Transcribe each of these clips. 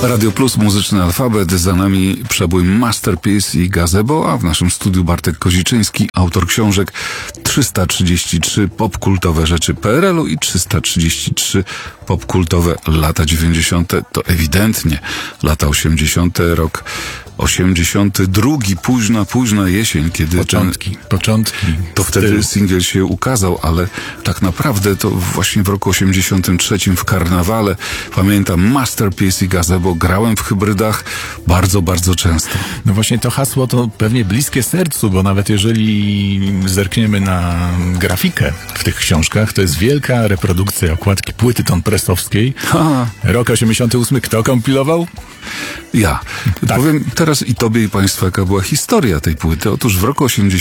Radio Plus, muzyczny alfabet, za nami przebój Masterpiece i Gazebo, a w naszym studiu Bartek Koziczyński, autor książek 333 popkultowe rzeczy PRL-u i 333 popkultowe lata 90. To ewidentnie lata 80. rok 82, późna jesień, kiedy początki. To wtedy singiel się ukazał, ale tak naprawdę to właśnie w roku 83 w karnawale, pamiętam, Masterpiece i Gazebo, grałem w hybrydach bardzo, bardzo często. No właśnie to hasło to pewnie bliskie sercu, bo nawet jeżeli zerkniemy na grafikę w tych książkach, to jest wielka reprodukcja okładki płyty tonpresowskiej. Rok 88 kto kompilował? Ja. Tak. Powiem teraz i tobie i państwu, jaka była historia tej płyty. Otóż w roku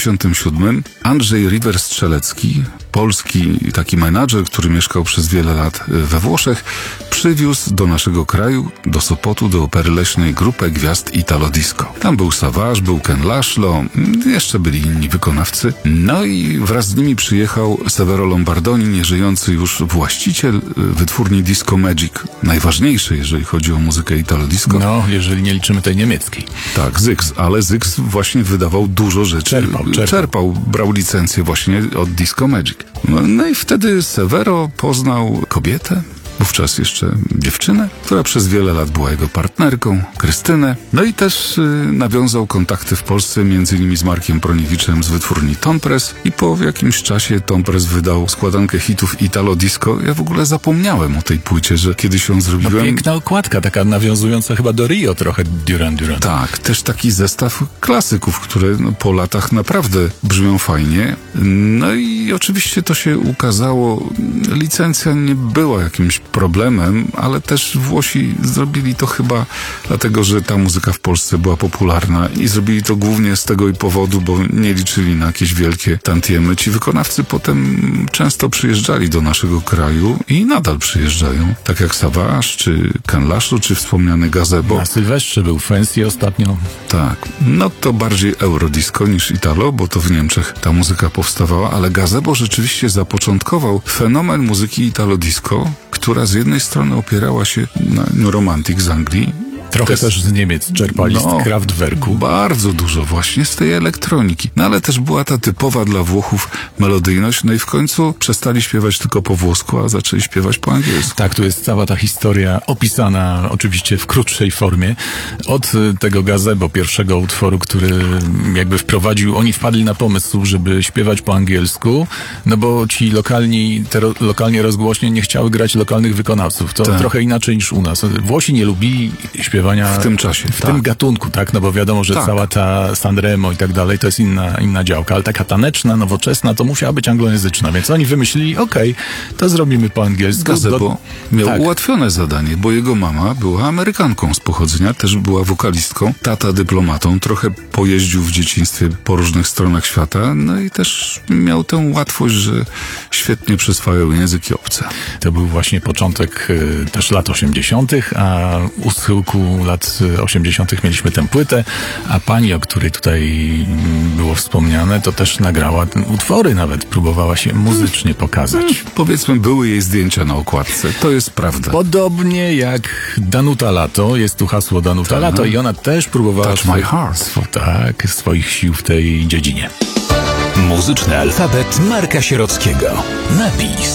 87 Andrzej River-Strzelecki, polski taki menadżer, który mieszkał przez wiele lat we Włoszech, przywiózł do naszego kraju, do Sopotu, do Opery Leśnej grupę gwiazd Italo Disco. Tam był Savage, był Ken Laszlo, jeszcze byli inni wykonawcy. No i wraz z nimi przyjechał Severo Lombardoni, nieżyjący już właściciel wytwórni Disco Magic. Najważniejszy, jeżeli chodzi o muzykę Italo Disco. No, jeżeli nie liczymy tej niemieckiej. Tak, Zyx, ale Zyx właśnie wydawał dużo rzeczy. Czerpał, brał licencję właśnie od Disco Magic. No i wtedy Severo poznał kobietę, wówczas jeszcze dziewczynę, która przez wiele lat była jego partnerką, Krystynę. No i też nawiązał kontakty w Polsce, między innymi z Markiem Proniewiczem z wytwórni Tompress i po jakimś czasie Tompress wydał składankę hitów Italo Disco. Ja w ogóle zapomniałem o tej płycie, że kiedyś ją zrobiłem. No, piękna okładka, taka nawiązująca chyba do Rio trochę, Duran Duran. Tak, też taki zestaw klasyków, które po latach naprawdę brzmią fajnie. No i oczywiście to się ukazało. Licencja nie była jakimś problemem, ale też Włosi zrobili to chyba dlatego, że ta muzyka w Polsce była popularna i zrobili to głównie z tego i powodu, bo nie liczyli na jakieś wielkie tantiemy. Ci wykonawcy potem często przyjeżdżali do naszego kraju i nadal przyjeżdżają, tak jak Savage, czy Ken Laszlo, czy wspomniany Gazebo. Na Sylwestrze był Fancy ostatnio. Tak, no to bardziej eurodisco niż Italo, bo to w Niemczech ta muzyka powstawała, ale Gazebo rzeczywiście zapoczątkował fenomen muzyki Italo Disco, która z jednej strony opierała się na New Romantic z Anglii. Trochę też z Niemiec czerpali, z Kraftwerku. Bardzo dużo właśnie z tej elektroniki. No ale też była ta typowa dla Włochów melodyjność. No i w końcu przestali śpiewać tylko po włosku, a zaczęli śpiewać po angielsku. Tak, tu jest cała ta historia opisana oczywiście w krótszej formie. Od tego Gazebo, pierwszego utworu, który jakby wprowadził, oni wpadli na pomysł, żeby śpiewać po angielsku, no bo ci lokalnie rozgłośnie nie chciały grać lokalnych wykonawców. To trochę inaczej niż u nas. Włosi nie lubili śpiewania w tym czasie, w tym gatunku, tak? No bo wiadomo, że cała ta Sanremo i tak dalej to jest inna działka, ale taka taneczna, nowoczesna to musiała być anglojęzyczna, więc oni wymyślili, to zrobimy po angielsku. Gazebo miał ułatwione zadanie, bo jego mama była Amerykanką z pochodzenia, też była wokalistką, tata dyplomatą, trochę pojeździł w dzieciństwie po różnych stronach świata, no i też miał tę łatwość, że świetnie przyswajał języki obce. To był właśnie początek też lat 80., a u schyłku lat 80. mieliśmy tę płytę, a pani, o której tutaj było wspomniane, to też nagrała utwory, nawet próbowała się muzycznie pokazać. Powiedzmy, były jej zdjęcia na okładce, to jest prawda. Podobnie jak Danuta Lato, jest tu hasło Danuta Lato i ona też próbowała swoich sił w tej dziedzinie. Muzyczny alfabet Marka Sierockiego. Napis.